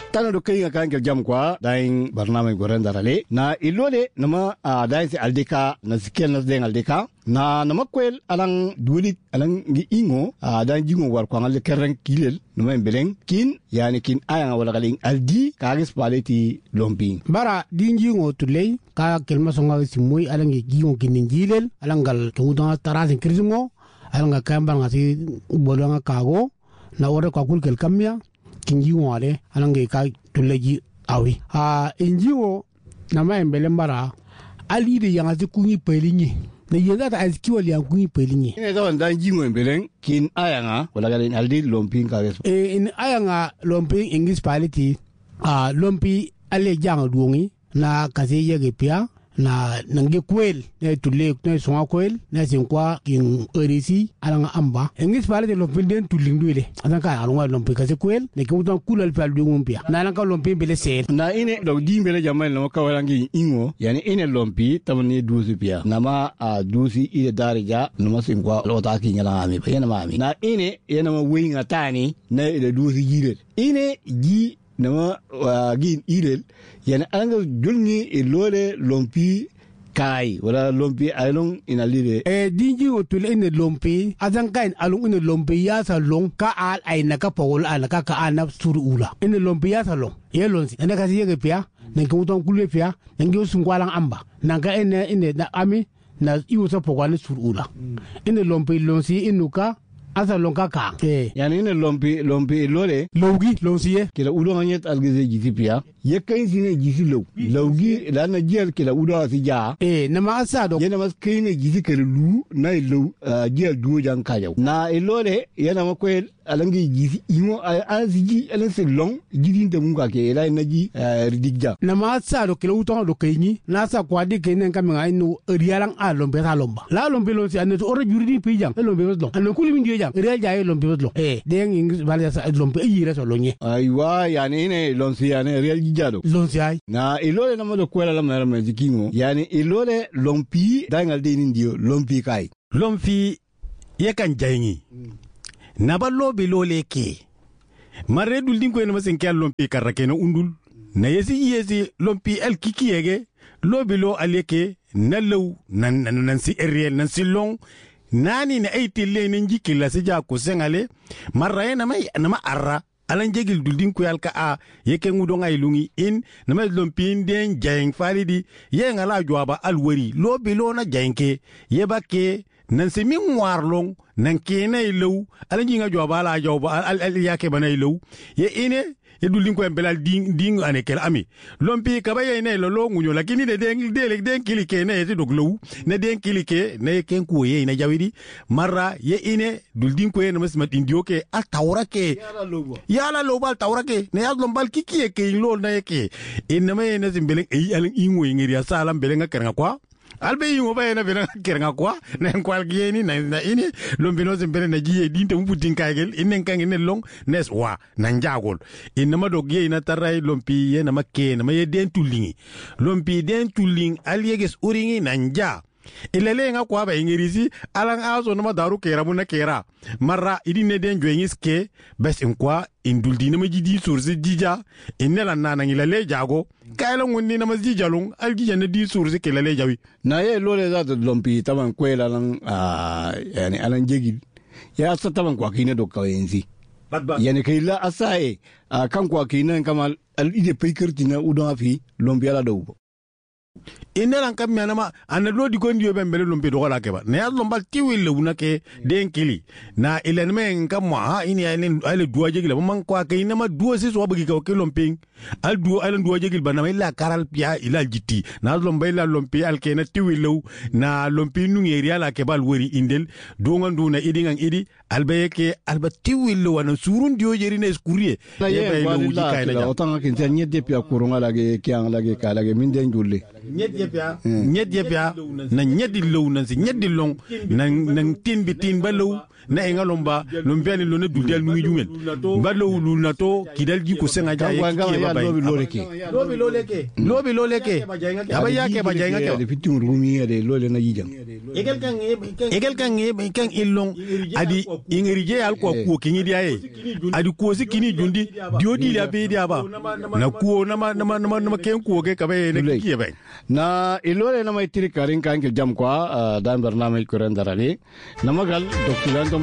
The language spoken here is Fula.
tana do kai kan kel jam kwa dain barnamij goren darale na ilole nama dain si aldeka na sikel na den aldeka na nama kwel alang dulit alang gi ingo dan jingo war kwa ngal kereng kilel nama beleng kin yani kin aya wala galing aldi kagis paleti lomping bara dinjingo tulei ka kelma songa simui alang gi gingo kiningilel alangal tunguda tarasin kirzingo alanga kamba ngasi bolonga kago na ore kwa kulkel kamya kinjingo ale alange ka tuleji awi injiwo na maembele mbara ali de yanga kunyi pelinyi na yega ta azkiwa li kunyi pelinyi ine da dan jingo embeleng kin ayanga wala galin aldi lomping kagis in ayanga lomping English paliti lompi ale janga duongi na kaze yege pia na nange kwel ne tulle ne songa kwel ne sinkwa kin erisi alanga amba English paliti lompin den tulingduile anaka alwa lompi kaze kwel ne kutan kulal pal duompia na lanka lompi bele sel na ine do dimbele jamal no kawalangi ingo yani ine lompi tamani dusi pia nama dusi ile darija no sinkwa lota ki nyala ami yana mami na ine yana ma winga tani na ile dusi jire ine ji nama gin irel yani anga julni ilole lompi kai wala lompi along inalire dinji otul ine lompi azankain along ine lompi ya salong ka al aina ka pawol ala ka ana surula ine lompi ya salong yelonsi ene kasi yege pia nengi uton kulwe pia nengi usungwalang amba nanga ine na ami na iusa pogwale surula ine lompi lonsi inuka asa lonka ka yani ine lompi lole lowgi lonsiye kila udo nganyet algize jitipia yekain sine jisi lowgi la na jel kila udo asija na ma asa do yana mas kaine jisi kala lu na low jel du jang kajaw na ilole yana makwel alangi jisi imo aziji alanse long jidi ndemunga ke ila naji ridigja na ma asa do kila uto do kaini na sa kwadi kaine kaminga ino rialang lombe ta lomba la lombe lonsi ane ora juridi pijang lombe waslo ane kulimi jang real jaay lombe waslo den English valya sa lombe yira so lonye aywa yani ine lonsi yani real jado lonsi ay na ilole na mo kwela la mara majikingo yani ilole lompi dangal de ndio lompi kai lompi yakan jayngi na ba lobe lole ke mare dul din ko en masen kyal lompi karake na undul na yesi lompi el kikiyege lobe lo aleke na law nan si real nan si long nani na aitille nin jikilla si ja ko sengale marra na mai na ma arra alan jegil duldin ko yalka yeke ngudo ngay lungi in na ma lompin den jeng falidi ye ngala jwaba alwari lobe lo na jenke yebake nan se min warlong nan kenay lew alan jinga jwaba la jawba al yake banay lew ye ine e dulin ko embelal ding ane kel ami lompi kabaye ne lo ngunyo lakini de den kilike ne te doglow ne den kilike ne ken ko ye ne jawidi marra ye ine duldin ko ne masma indioke al tawrake yala lo bal tawrake ne yal lombal kikie ke lo na yake inma ne zimbelen e alin inwo ngiri asalam belenga kenga kwa albe yingo ba na bena kerenga kwa na kwal gieni na ini lombino zimbere na jiye dinte mbutin kaygel inen kan inen long nes wa na njagol inama dog ye na taray lompi ye na makke na maye den tulingi lompi den tuling alyeges uringi na nja ilele nga kwa ba ingirisi alang azo na madaru kera muna kera marra idine den joengiske bes en kwa induldi na majidi sursi jija inela nana ngilele jago kaila ngundi na masjijalung algija na di sursi kelele jawi na ye lole za lompi taban kwela lang yani alan jegil ya asa taban kwa kine do kawenzi yani kaila asae kan kwa kine kamal al ide peikertina udon afi lompi ala do inela kam yanama ana lodi gondi be mbele lombe do wala keba ne ya lombal tiwil lewuna ke den kili na ilen men kam ma ini ale duwa jegil man ko kay na ma duwa si so bagi ko ke lomping al duwa ale duwa jegil banama ila karal pia ila jiti na lombe la lompi al ke na tiwil lew na lompi nu ngeri ala ke bal wori indel do ngandu na idi ngang idi albe ke alba tiwil lew na surun dio jeri na eskurie na ye lew kay la otanga kin tan nyedde pia kurunga lage kyang lage kala ge min den julle nyedye pia na nyedi low nan si nyedi long nan tin bitin ba low na enga lomba lompia ni lone dudel mu jumen ba lo wulu na to kidal ji ko senga ja ya lobi loleke aba yake ba jaynga ke de fitum rumi de lole na yijang egel kan illong adi ingerije al ko ku kingi dia e adi ko si kini jundi diodi la be dia ba na ku na ma ken ku ke kabe ne ki be na ilole na mai tiri karin kan ke jam kwa dan bernamij kuran darani namagal doktulan to